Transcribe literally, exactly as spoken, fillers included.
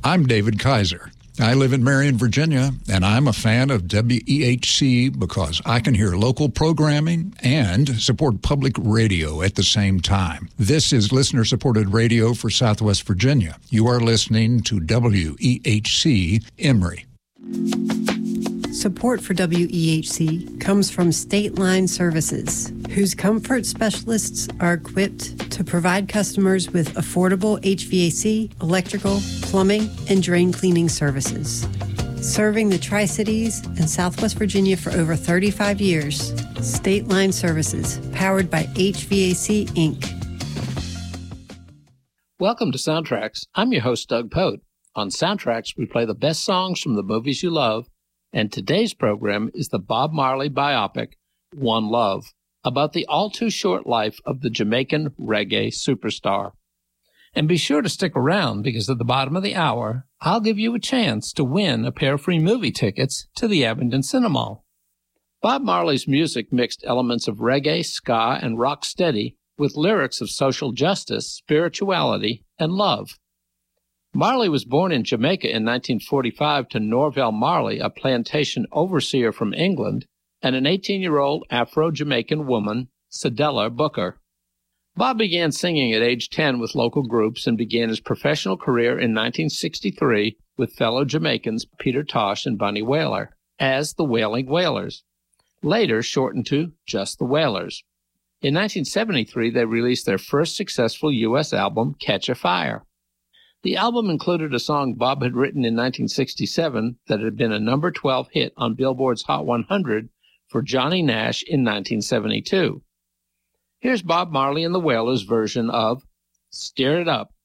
I'm David Kaiser. I live in Marion, Virginia, and I'm a fan of W E H C because I can hear local programming and support public radio at the same time. This is listener-supported radio for Southwest Virginia. You are listening to W E H C Emory. Support for W E H C comes from State Line Services, whose comfort specialists are equipped to provide customers with affordable H V A C, electrical, plumbing, and drain cleaning services. Serving the Tri-Cities and Southwest Virginia for over thirty-five years, State Line Services, powered by H V A C, Incorporated. Welcome to Soundtracks. I'm your host, Doug Pote. On Soundtracks, we play the best songs from the movies you love, and today's program is the Bob Marley biopic, One Love, about the all-too-short life of the Jamaican reggae superstar. And be sure to stick around, because at the bottom of the hour, I'll give you a chance to win a pair of free movie tickets to the Abingdon Cinema. Bob Marley's music mixed elements of reggae, ska, and rocksteady with lyrics of social justice, spirituality, and love. Marley was born in Jamaica in nineteen forty-five to Norvell Marley, a plantation overseer from England, and an eighteen-year-old Afro-Jamaican woman, Cedella Booker. Bob began singing at age ten with local groups and began his professional career in nineteen sixty-three with fellow Jamaicans Peter Tosh and Bunny Wailer as the Wailing Wailers, later shortened to just the Wailers. In nineteen seventy-three, they released their first successful U S album, Catch a Fire. The album included a song Bob had written in nineteen sixty-seven that had been a number twelve hit on Billboard's Hot one hundred for Johnny Nash in nineteen seventy-two. Here's Bob Marley and the Wailers' version of Stir It Up.